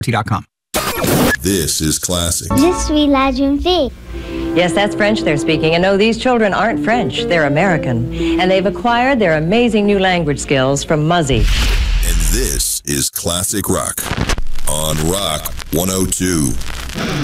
This is classic. Je suis la jeune fille. Yes, that's French they're speaking. And no, these children aren't French. They're American. And they've acquired their amazing new language skills from Muzzy. And this is Classic Rock on Rock 102.